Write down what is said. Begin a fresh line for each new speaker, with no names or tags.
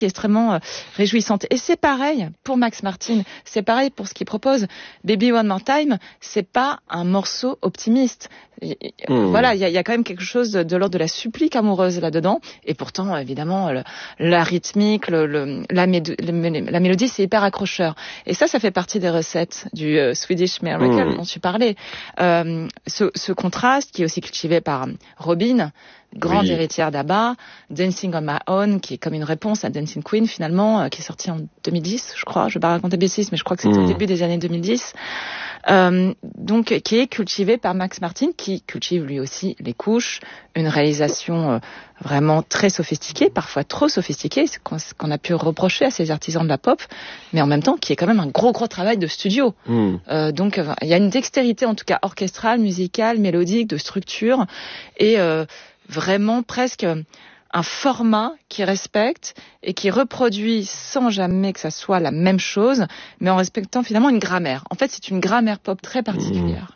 extrêmement réjouissante. Et c'est pareil pour Max Martin, c'est pareil pour ce qu'il propose. Baby One More Time, c'est pas un morceau optimiste. Voilà, il y a quand même quelque chose de l'ordre de la supplique amoureuse là-dedans. Et pourtant, évidemment, la rythmique, la mélodie, c'est hyper accrocheur. Et ça fait partie des recettes du Swedish Miracle dont tu parlais. Ce contraste qui est aussi cultivé par Robyn, grande héritière d'ABBA, Dancing on My Own, qui est comme une réponse à Dancing Queen finalement, qui est sortie en 2010, je crois. Je vais pas raconter bêtises, mais je crois que c'était au début des années 2010. Donc, qui est cultivé par Max Martin, qui cultive lui aussi les couches, une réalisation vraiment très sophistiquée, parfois trop sophistiquée, ce qu'on a pu reprocher à ces artisans de la pop, mais en même temps qui est quand même un gros travail de studio. Donc, il y a une dextérité en tout cas orchestrale, musicale, mélodique, de structure, et vraiment presque un format qui respecte et qui reproduit sans jamais que ça soit la même chose, mais en respectant finalement une grammaire. En fait, c'est une grammaire pop très particulière.